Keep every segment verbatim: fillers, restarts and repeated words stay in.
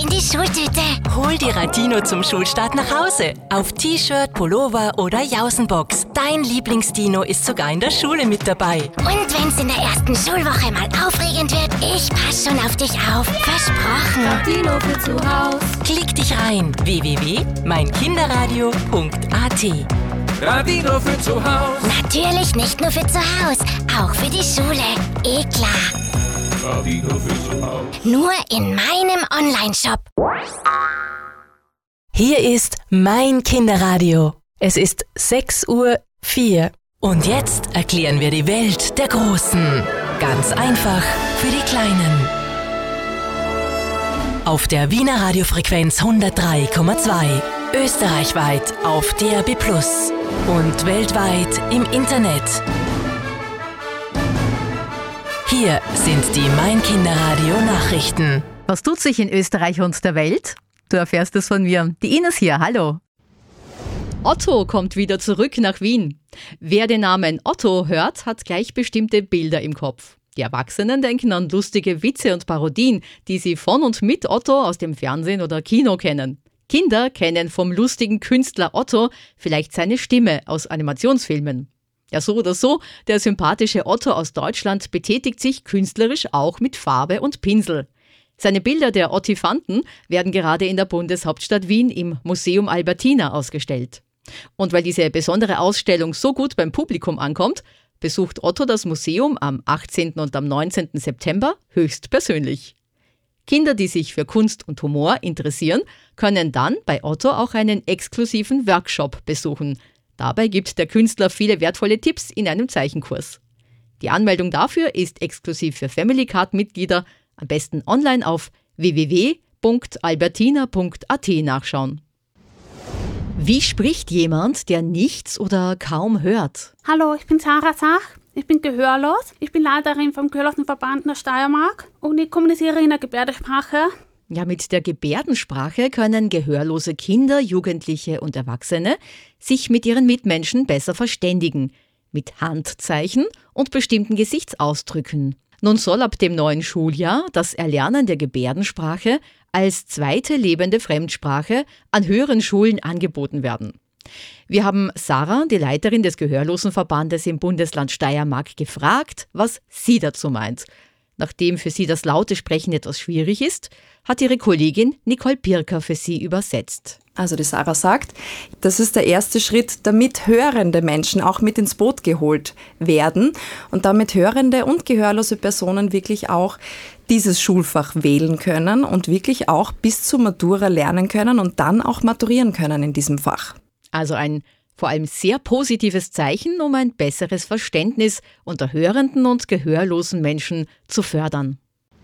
in die Schultüte. Hol die Radino zum Schulstart nach Hause. Auf T-Shirt, Pullover oder Jausenbox. Dein Lieblingsdino ist sogar in der Schule mit dabei. Und wenn's in der ersten Schulwoche mal aufregend wird, ich pass schon auf dich auf. Versprochen. Radino für zu Haus. Klick dich rein. w w w punkt mein kinderradio punkt a t. Radino für zu Haus. Natürlich nicht nur für zu Haus, auch für die Schule. Eh klar. Radino für zu Haus. Nur in meinem Online-Shop. Hier ist mein Kinderradio. Es ist sechs Uhr vier. Und jetzt erklären wir die Welt der Großen. Ganz einfach für die Kleinen. Auf der Wiener Radiofrequenz hundertdrei Komma zwei. Österreichweit auf D A B plus. Und weltweit im Internet. Hier sind die Mein Kinderradio Nachrichten. Was tut sich in Österreich und der Welt? Du erfährst es von mir. Die Ines hier, hallo. Otto kommt wieder zurück nach Wien. Wer den Namen Otto hört, hat gleich bestimmte Bilder im Kopf. Die Erwachsenen denken an lustige Witze und Parodien, die sie von und mit Otto aus dem Fernsehen oder Kino kennen. Kinder kennen vom lustigen Künstler Otto vielleicht seine Stimme aus Animationsfilmen. Ja, so oder so, der sympathische Otto aus Deutschland betätigt sich künstlerisch auch mit Farbe und Pinsel. Seine Bilder der Ottifanten werden gerade in der Bundeshauptstadt Wien im Museum Albertina ausgestellt. Und weil diese besondere Ausstellung so gut beim Publikum ankommt, besucht Otto das Museum am achtzehnten und am neunzehnten September höchstpersönlich. Kinder, die sich für Kunst und Humor interessieren, können dann bei Otto auch einen exklusiven Workshop besuchen. Dabei gibt der Künstler viele wertvolle Tipps in einem Zeichenkurs. Die Anmeldung dafür ist exklusiv für Family Card-Mitglieder, am besten online auf w w w punkt albertina punkt a t nachschauen. Wie spricht jemand, der nichts oder kaum hört? Hallo, ich bin Sarah Sach. Ich bin gehörlos. Ich bin Leiterin vom Gehörlosenverband der Steiermark und ich kommuniziere in der Gebärdensprache. Ja, mit der Gebärdensprache können gehörlose Kinder, Jugendliche und Erwachsene sich mit ihren Mitmenschen besser verständigen. Mit Handzeichen und bestimmten Gesichtsausdrücken. Nun soll ab dem neuen Schuljahr das Erlernen der Gebärdensprache als zweite lebende Fremdsprache an höheren Schulen angeboten werden. Wir haben Sarah, die Leiterin des Gehörlosenverbandes im Bundesland Steiermark, gefragt, was sie dazu meint. Nachdem für sie das laute Sprechen etwas schwierig ist, hat ihre Kollegin Nicole Pirker für sie übersetzt. Also die Sarah sagt, das ist der erste Schritt, damit hörende Menschen auch mit ins Boot geholt werden und damit hörende und gehörlose Personen wirklich auch dieses Schulfach wählen können und wirklich auch bis zur Matura lernen können und dann auch maturieren können in diesem Fach. Also ein vor allem sehr positives Zeichen, um ein besseres Verständnis unter hörenden und gehörlosen Menschen zu fördern.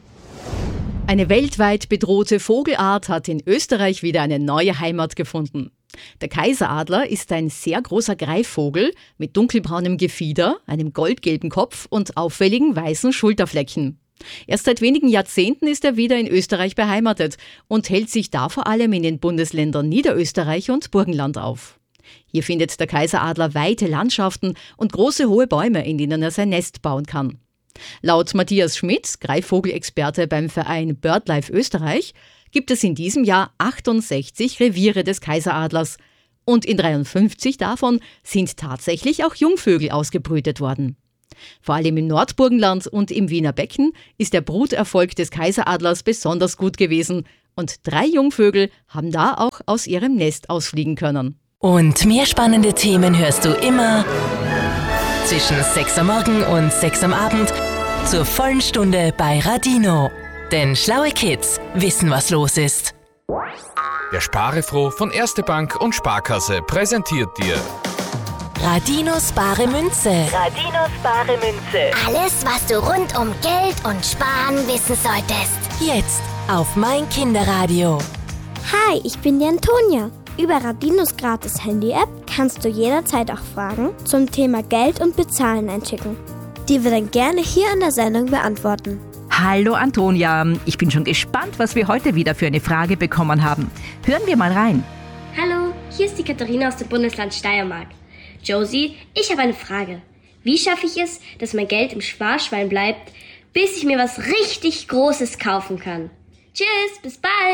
Eine weltweit bedrohte Vogelart hat in Österreich wieder eine neue Heimat gefunden. Der Kaiseradler ist ein sehr großer Greifvogel mit dunkelbraunem Gefieder, einem goldgelben Kopf und auffälligen weißen Schulterflecken. Erst seit wenigen Jahrzehnten ist er wieder in Österreich beheimatet und hält sich da vor allem in den Bundesländern Niederösterreich und Burgenland auf. Hier findet der Kaiseradler weite Landschaften und große hohe Bäume, in denen er sein Nest bauen kann. Laut Matthias Schmidt, Greifvogelexperte beim Verein BirdLife Österreich, gibt es in diesem Jahr achtundsechzig Reviere des Kaiseradlers und in dreiundfünfzig davon sind tatsächlich auch Jungvögel ausgebrütet worden. Vor allem im Nordburgenland und im Wiener Becken ist der Bruterfolg des Kaiseradlers besonders gut gewesen und drei Jungvögel haben da auch aus ihrem Nest ausfliegen können. Und mehr spannende Themen hörst du immer zwischen sechs am Morgen und sechs am Abend zur vollen Stunde bei Radino. Denn schlaue Kids wissen, was los ist. Der Sparefroh von Erste Bank und Sparkasse präsentiert dir Radinos bare Münze. Radinos bare Münze. Alles, was du rund um Geld und Sparen wissen solltest. Jetzt auf mein Kinderradio. Hi, ich bin die Antonia. Über Radinos gratis Handy-App kannst du jederzeit auch Fragen zum Thema Geld und Bezahlen einschicken, die wir dann gerne hier in der Sendung beantworten. Hallo Antonia, ich bin schon gespannt, was wir heute wieder für eine Frage bekommen haben. Hören wir mal rein. Hallo, hier ist die Katharina aus dem Bundesland Steiermark. Josie, ich habe eine Frage. Wie schaffe ich es, dass mein Geld im Sparschwein bleibt, bis ich mir was richtig Großes kaufen kann? Tschüss, bis bald!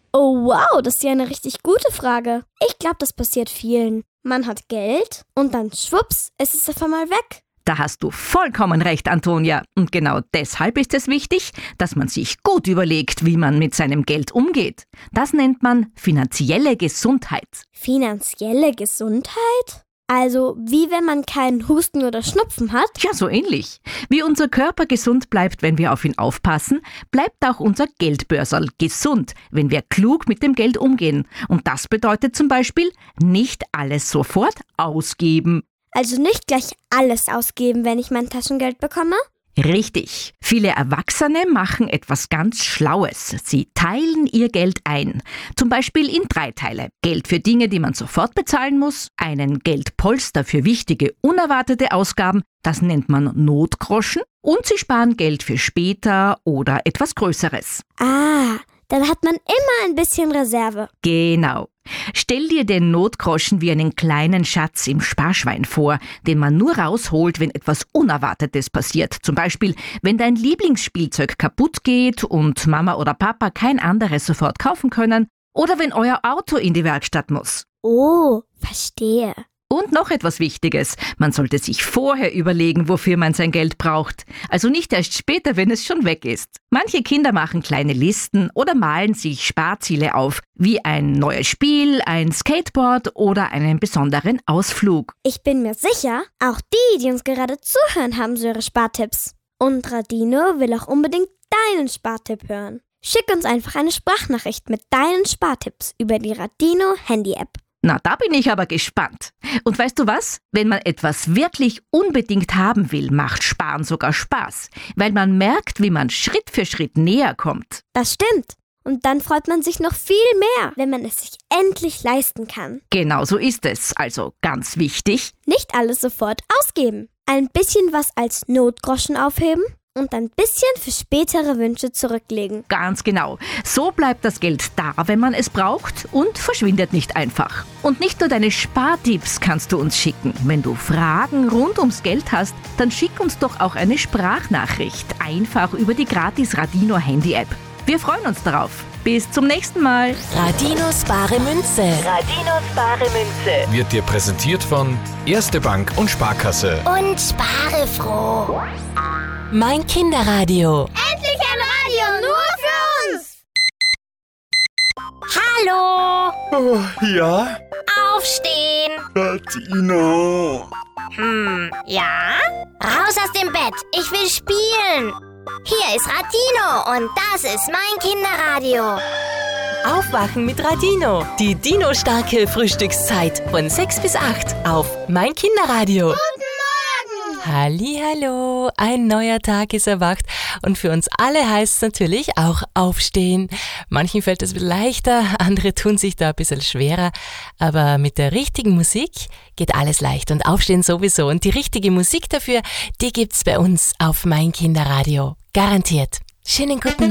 Oh wow, das ist ja eine richtig gute Frage. Ich glaube, das passiert vielen. Man hat Geld und dann schwupps, es ist auf einmal weg. Da hast du vollkommen recht, Antonia. Und genau deshalb ist es wichtig, dass man sich gut überlegt, wie man mit seinem Geld umgeht. Das nennt man finanzielle Gesundheit. Finanzielle Gesundheit? Also wie wenn man keinen Husten oder Schnupfen hat? Ja, so ähnlich. Wie unser Körper gesund bleibt, wenn wir auf ihn aufpassen, bleibt auch unser Geldbörserl gesund, wenn wir klug mit dem Geld umgehen. Und das bedeutet zum Beispiel, nicht alles sofort ausgeben. Also nicht gleich alles ausgeben, wenn ich mein Taschengeld bekomme? Richtig. Viele Erwachsene machen etwas ganz Schlaues. Sie teilen ihr Geld ein. Zum Beispiel in drei Teile. Geld für Dinge, die man sofort bezahlen muss, einen Geldpolster für wichtige, unerwartete Ausgaben, das nennt man Notgroschen, und sie sparen Geld für später oder etwas Größeres. Ah, dann hat man immer ein bisschen Reserve. Genau. Stell dir den Notgroschen wie einen kleinen Schatz im Sparschwein vor, den man nur rausholt, wenn etwas Unerwartetes passiert. Zum Beispiel, wenn dein Lieblingsspielzeug kaputt geht und Mama oder Papa kein anderes sofort kaufen können oder wenn euer Auto in die Werkstatt muss. Oh, verstehe. Und noch etwas Wichtiges. Man sollte sich vorher überlegen, wofür man sein Geld braucht. Also nicht erst später, wenn es schon weg ist. Manche Kinder machen kleine Listen oder malen sich Sparziele auf, wie ein neues Spiel, ein Skateboard oder einen besonderen Ausflug. Ich bin mir sicher, auch die, die uns gerade zuhören, haben so ihre Spartipps. Und Radino will auch unbedingt deinen Spartipp hören. Schick uns einfach eine Sprachnachricht mit deinen Spartipps über die Radino Handy-App. Na, da bin ich aber gespannt. Und weißt du was? Wenn man etwas wirklich unbedingt haben will, macht Sparen sogar Spaß, weil man merkt, wie man Schritt für Schritt näher kommt. Das stimmt. Und dann freut man sich noch viel mehr, wenn man es sich endlich leisten kann. Genau so ist es. Also ganz wichtig: nicht alles sofort ausgeben. Ein bisschen was als Notgroschen aufheben und ein bisschen für spätere Wünsche zurücklegen. Ganz genau. So bleibt das Geld da, wenn man es braucht und verschwindet nicht einfach. Und nicht nur deine Spartipps kannst du uns schicken. Wenn du Fragen rund ums Geld hast, dann schick uns doch auch eine Sprachnachricht. Einfach über die gratis Radino Handy-App. Wir freuen uns darauf. Bis zum nächsten Mal. Radinos bare Münze. Radinos bare Münze. Wird dir präsentiert von Erste Bank und Sparkasse. Und spare froh. Mein Kinderradio. Endlich ein Radio nur für uns. Hallo. Oh, ja? Aufstehen. Radino. Hm, ja? Raus aus dem Bett. Ich will spielen. Hier ist Radino und das ist mein Kinderradio. Aufwachen mit Radino. Die Dino-starke Frühstückszeit von sechs bis acht auf Mein Kinderradio. Hallihallo, ein neuer Tag ist erwacht und für uns alle heißt es natürlich auch aufstehen. Manchen fällt es leichter, andere tun sich da ein bisschen schwerer, aber mit der richtigen Musik geht alles leicht und aufstehen sowieso. Und die richtige Musik dafür, die gibt's bei uns auf Mein Kinderradio. Garantiert. Schönen guten